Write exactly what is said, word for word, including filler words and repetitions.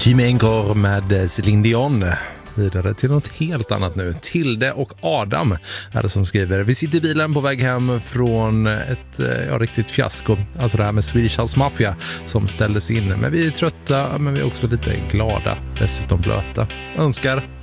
Jimmy Encore med Céline Dion. Vidare till något helt annat nu. Tilde och Adam är det som skriver. Vi sitter i bilen på väg hem från ett ja, riktigt fiasko. Alltså det här med Swedish House Mafia som ställdes in. Men vi är trötta, men vi är också lite glada. Dessutom blöta. Önskar